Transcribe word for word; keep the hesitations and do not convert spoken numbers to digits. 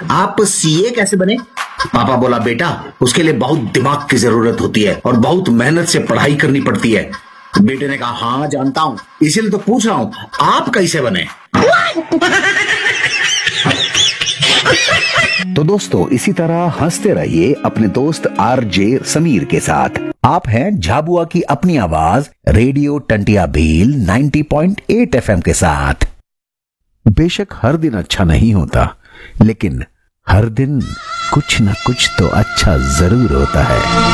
आप सीए कैसे बने? पापा बोला, बेटा उसके लिए बहुत दिमाग की जरूरत होती है और बहुत मेहनत से पढ़ाई करनी पड़ती है। बेटे ने कहा, हाँ जानता हूं, इसीलिए तो पूछ रहा हूं आप कैसे बने? तो दोस्तों, इसी तरह हंसते रहिए अपने दोस्त आरजे समीर के साथ। आप हैं झाबुआ की अपनी आवाज रेडियो टंटिया भील नब्बे पॉइंट आठ एफएम के साथ। बेशक हर दिन अच्छा नहीं होता, लेकिन हर दिन कुछ न कुछ तो अच्छा जरूर होता है।